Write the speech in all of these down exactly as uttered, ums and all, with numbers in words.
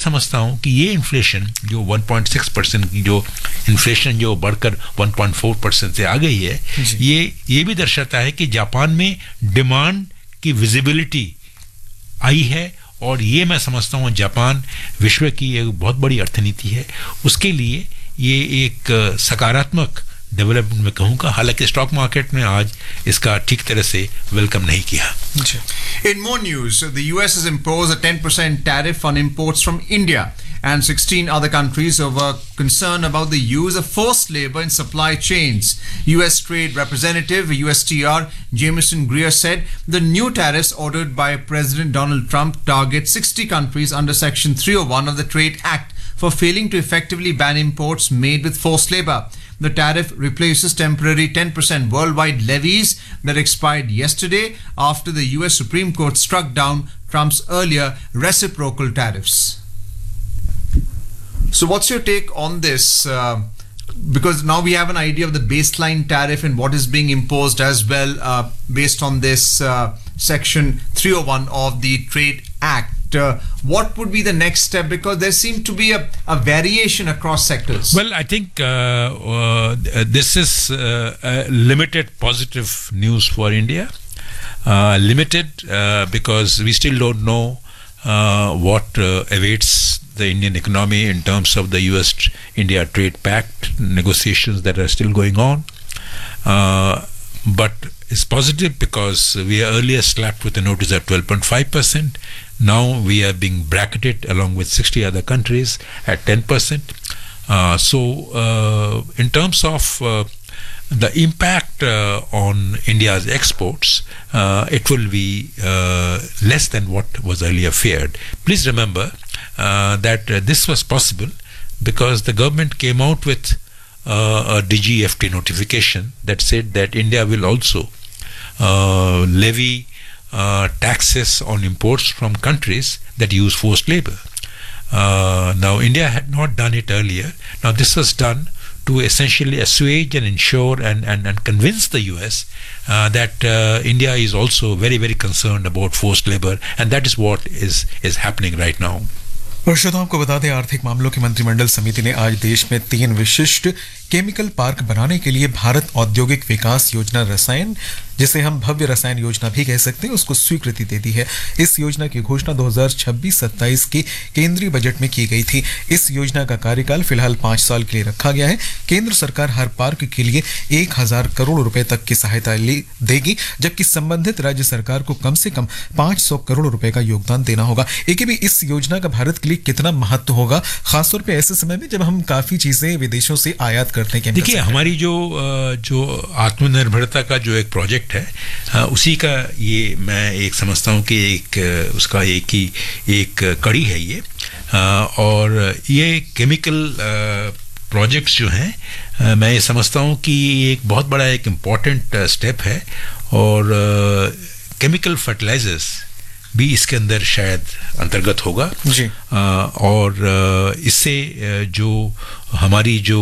समझता हूं कि ये इन्फ्लेशन जो one point six परसेंट की जो इन्फ्लेशन जो बढ़कर one point four परसेंट से आ गई है, ये ये भी दर्शाता है कि जापान में डिमांड की विजिबिलिटी आई है और ये मैं समझता हूं जापान विश्व की एक बहुत बड़ी अर्थनीति है, उसके लिए ये एक सकारात्मक डेवलपमेंट में कहूँगा. हालांकि स्टॉक मार्केट में आज इसका ठीक तरह से वेलकम नहीं किया. In more news, the U S has imposed a ten percent tariff on imports from India and sixteen other countries over concern about the use of forced labor in supply chains. U S Trade Representative U S T R Jameson Greer said the new tariffs ordered by President Donald Trump target sixty countries under Section three oh one of the Trade Act for failing to effectively ban imports made with forced labor. The tariff replaces temporary ten percent worldwide levies that expired yesterday after the U S Supreme Court struck down Trump's earlier reciprocal tariffs. So what's your take on this? Uh, because now we have an idea of the baseline tariff and what is being imposed as well uh, based on this uh, Section three oh one of the Trade Act. Uh, what would be the next step? Because there seems to be a, a variation across sectors. Well, I think uh, uh, this is uh, uh, limited positive news for India. Uh, limited uh, because we still don't know uh, what uh, awaits the Indian economy in terms of the U S-India Trade Pact negotiations that are still going on. Uh, but it's positive because we are earlier slapped with a notice at twelve point five percent. Now we are being bracketed along with sixty other countries at ten percent. Uh, so uh, in terms of uh, the impact uh, on India's exports, uh, it will be uh, less than what was earlier feared. Please remember uh, that uh, this was possible because the government came out with uh, a D G F T notification that said that India will also uh, levy uh, taxes on imports from countries that use forced labor. Uh, now, India had not done it earlier. Now, this was done to essentially assuage and ensure and, and, and convince the U S uh, that uh, India is also very, very concerned about forced labor, and that is what is, is happening right now. Parshuram आपको बता दें, आर्थिक मामलों की मंत्रिमंडल समिति ने आज देश में तीन विशिष्ट केमिकल पार्क बनाने के लिए भारत औद्योगिक विकास योजना रसायन, जिसे हम भव्य रसायन योजना भी कह सकते हैं, उसको स्वीकृति दे दी है। इस योजना की घोषणा दो हज़ार छब्बीस सत्ताईस की केंद्रीय बजट में की गई थी। इस योजना का कार्यकाल फिलहाल पांच साल के लिए रखा गया है। केंद्र सरकार हर पार्क के लिए एक हजार करोड़ रुपए तक की सहायता देगी, जबकि संबंधित राज्य सरकार को कम से कम पांच सौ करोड़ रुपए का योगदान देना होगा। एक भी इस योजना का भारत के लिए कितना महत्व होगा, खासतौर पे ऐसे समय में जब हम काफी चीजें विदेशों से आयात करने के। देखिए, हमारी जो जो आत्मनिर्भरता का जो एक प्रोजेक्ट है, उसी का ये मैं एक समझता हूँ कि एक उसका एक ही एक कड़ी है ये। और ये केमिकल प्रोजेक्ट्स जो हैं, मैं ये समझता हूँ कि एक बहुत बड़ा एक इम्पॉर्टेंट स्टेप है, और केमिकल फर्टिलाइजर्स भी इसके अंदर शायद अंतर्गत होगा जी। आ, और इससे जो हमारी जो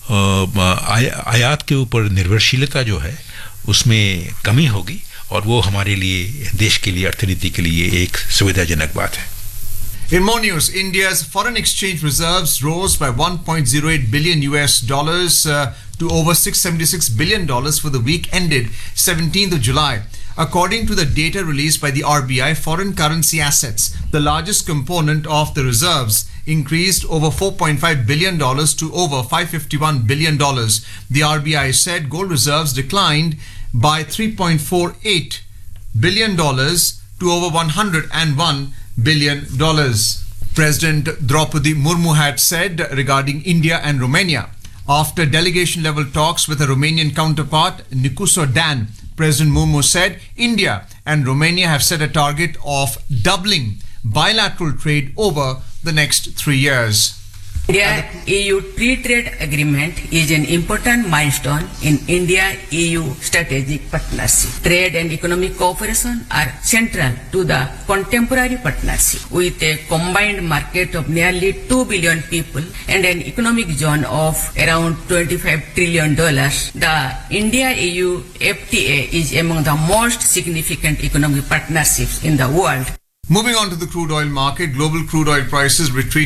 आय, आयात के ऊपर निर्भरशीलता जो है उसमें कमी होगी, और वो हमारे लिए, देश के लिए, अर्थनीति के लिए एक सुविधाजनक बात है। In more news, India's foreign exchange reserves rose by one point zero eight billion U S dollars uh, to over six hundred seventy-six billion dollars for the week ended seventeenth of July. According to the data released by the R B I, foreign currency assets, the largest component of the reserves, increased over four point five billion dollars to over five hundred fifty-one billion dollars. The R B I said gold reserves declined by three point four eight billion dollars to over one hundred one billion dollars. President Draupadi Murmu had said regarding India and Romania, after delegation level talks with a Romanian counterpart, Nicuso Dan, President Murmu said India and Romania have set a target of doubling bilateral trade over the next three years. India-E U Free Trade Agreement is an important milestone in India-E U strategic partnership. Trade and economic cooperation are central to the contemporary partnership. With a combined market of nearly two billion people and an economic zone of around twenty-five trillion dollars, the India-E U F T A is among the most significant economic partnerships in the world. Moving on to the crude oil market, global crude oil prices retreated